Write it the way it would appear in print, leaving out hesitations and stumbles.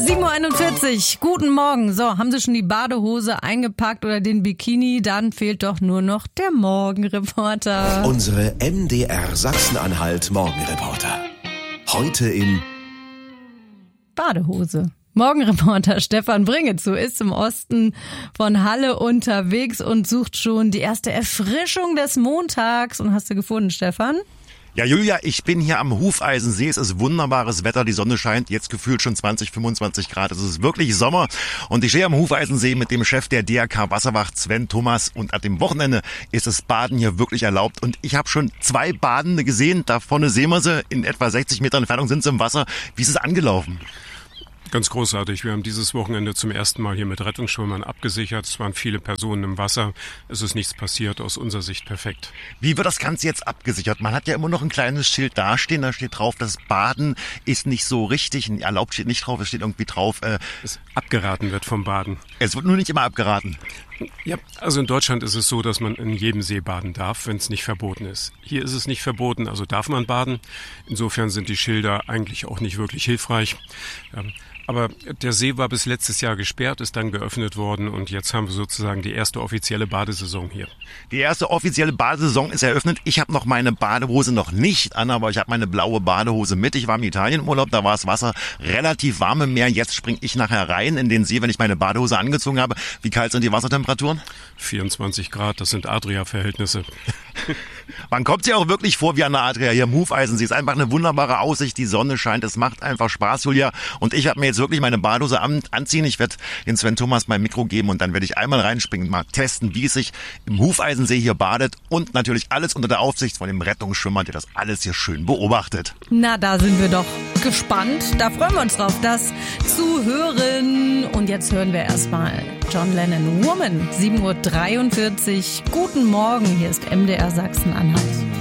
7:41 Uhr, guten Morgen. So, haben Sie schon die Badehose eingepackt oder den Bikini? Dann fehlt doch nur noch der Morgenreporter. Unsere MDR Sachsen-Anhalt Morgenreporter. Heute in Badehose. Morgenreporter Stefan Bringezu ist im Osten von Halle unterwegs und sucht schon die erste Erfrischung des Montags. Und hast du gefunden, Stefan? Ja, Julia, ich bin hier am Hufeisensee. Es ist wunderbares Wetter, die Sonne scheint, jetzt gefühlt schon 20, 25 Grad. Es ist wirklich Sommer und ich stehe am Hufeisensee mit dem Chef der DRK Wasserwacht, Sven Thomas. Und ab dem Wochenende ist das Baden hier wirklich erlaubt. Und ich habe schon 2 Badende gesehen. Da vorne sehen wir sie, in etwa 60 Metern Entfernung sind sie im Wasser. Wie ist es angelaufen? Ganz großartig. Wir haben dieses Wochenende zum ersten Mal hier mit Rettungsschwimmern abgesichert. Es waren viele Personen im Wasser. Es ist nichts passiert, aus unserer Sicht perfekt. Wie wird das Ganze jetzt abgesichert? Man hat ja immer noch ein kleines Schild dastehen, da steht drauf, das Baden ist nicht so richtig. Erlaubt steht nicht drauf, es steht irgendwie drauf. Es abgeraten wird vom Baden. Es wird nur nicht immer abgeraten. Ja, also in Deutschland ist es so, dass man in jedem See baden darf, wenn es nicht verboten ist. Hier ist es nicht verboten, also darf man baden. Insofern sind die Schilder eigentlich auch nicht wirklich hilfreich. Aber der See war bis letztes Jahr gesperrt, ist dann geöffnet worden und jetzt haben wir sozusagen die erste offizielle Badesaison hier. Die erste offizielle Badesaison ist eröffnet. Ich habe noch meine Badehose noch nicht an, aber ich habe meine blaue Badehose mit. Ich war im Italienurlaub, da war das Wasser relativ warm im Meer. Jetzt springe ich nachher rein in den See, wenn ich meine Badehose angezogen habe. Wie kalt sind die Wassertemperaturen? 24 Grad, das sind Adria-Verhältnisse. Man kommt sich auch wirklich vor wie an der Adria hier am Hufeisensee. Es ist einfach eine wunderbare Aussicht, die Sonne scheint, es macht einfach Spaß, Julia. Und ich habe mir jetzt wirklich meine Badehose anziehen. Ich werde den Sven Thomas mein Mikro geben und dann werde ich einmal reinspringen und mal testen, wie es sich im Hufeisensee hier badet. Und natürlich alles unter der Aufsicht von dem Rettungsschwimmer, der das alles hier schön beobachtet. Na, da sind wir doch gespannt. Da freuen wir uns drauf, das zu hören. Und jetzt hören wir erstmal John Lennon Woman. 7:43 Uhr. Guten Morgen, hier ist MDR Sachsen-Anhalt.